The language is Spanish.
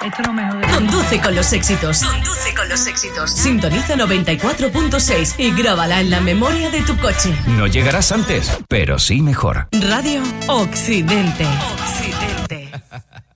Esto es lo mejor de Conduce con los éxitos. Conduce con los éxitos. Sintoniza 94.6 y grábala en la memoria de tu coche. No llegarás antes, pero sí mejor. Radio Occidente. Occidente.